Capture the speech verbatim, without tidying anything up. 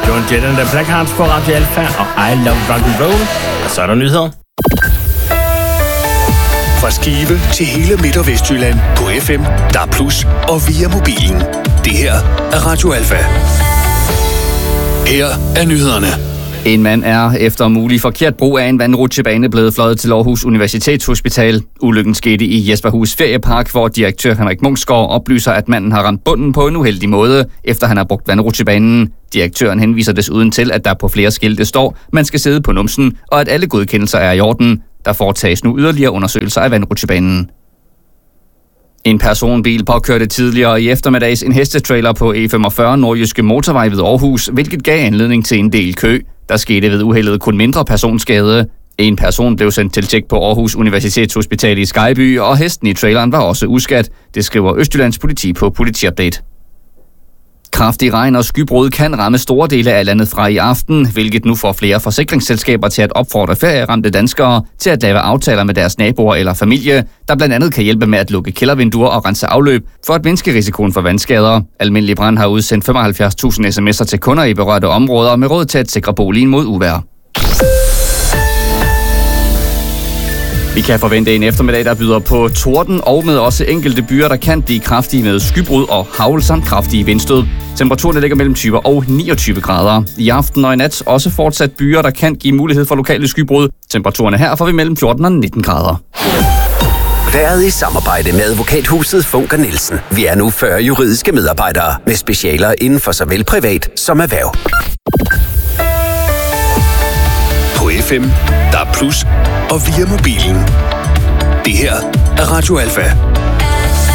Joan Jett and the Blackhearts på Radio Alpha og I Love Rock and Roll. Og så er der nyheder. Fra Skive til hele Midt- og Vestjylland på F M, D A B plus, og via mobilen. Det her er Radio Alpha. Her er nyhederne. En mand er efter mulig forkert brug af en vandrutsjebane blevet fløjet til Aarhus Universitetshospital. Ulykken skete i Jesperhus Feriepark, hvor direktør Henrik Munksgaard oplyser, at manden har ramt bunden på en uheldig måde, efter han har brugt vandrutsjebanen. Direktøren henviser desuden til, at der på flere skilte står, man skal sidde på numsen, og at alle godkendelser er i orden. Der foretages nu yderligere undersøgelser af vandrutsjebanen. En personbil påkørte tidligere i eftermiddags en hestetrailer på E femogfyrre Nordjyske Motorvej ved Aarhus, hvilket gav anledning til en del kø. Der skete ved uheldet kun mindre personskade. En person blev sendt til tjek på Aarhus Universitetshospital i Skyby, og hesten i traileren var også uskadt. Det skriver Østjyllands politi på Politiupdate. Kraftig regn og skybrud kan ramme store dele af landet fra i aften, hvilket nu får flere forsikringsselskaber til at opfordre ferieramte danskere til at lave aftaler med deres naboer eller familie, der blandt andet kan hjælpe med at lukke kældervinduer og rense afløb for at mindske risikoen for vandskader. Almindelig Brand har udsendt femoghalvfjerds tusind sms'er til kunder i berørte områder med råd til at sikre boligen mod uvejr. Vi kan forvente en eftermiddag, der byder på torden og med også enkelte byer, der kan blive kraftige med skybrud og hagl samt kraftige vindstød. Temperaturen ligger mellem tyve og niogtyve grader. I aften og i nat også fortsat byer, der kan give mulighed for lokale skybrud. Temperaturerne her får vi mellem fjorten og nitten grader. Været i samarbejde med advokathuset Funker Nielsen. Vi er nu fyrre juridiske medarbejdere med specialer inden for såvel privat som erhverv. På F M, D A B plus, og via mobilen. Det her er Radio Alpha.